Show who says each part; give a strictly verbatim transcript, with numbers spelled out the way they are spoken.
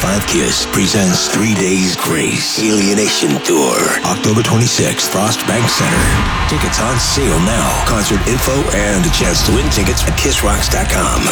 Speaker 1: five Kiss presents Three Days Grace Alienation Tour, October twenty-sixth, Frost Bank Center. Tickets on sale now. Concert info and a chance to win tickets at kiss rocks dot com.